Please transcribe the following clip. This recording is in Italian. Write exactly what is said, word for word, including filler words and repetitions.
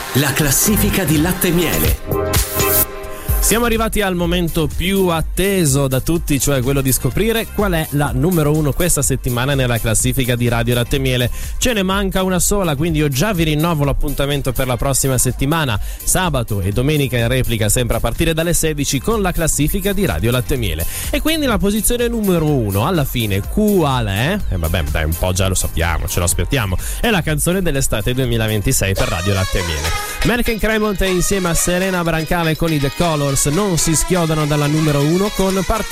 La classifica di Latte e Miele. Siamo arrivati al momento più atteso da tutti, cioè quello di scoprire qual è la numero uno questa settimana nella classifica di Radio Latte e Miele. Ce ne manca una sola, quindi io già vi rinnovo l'appuntamento per la prossima settimana, sabato e domenica in replica, sempre a partire dalle sedici, con la classifica di Radio Latte e Miele. E quindi la posizione numero uno, alla fine, quale è? E eh vabbè, dai, un po' già lo sappiamo, ce lo aspettiamo. È la canzone dell'estate duemilaventisei per Radio Latte e Miele. Merck and Cremont insieme a Serena Brancale con i The Colors non si schiodano dalla numero uno con parte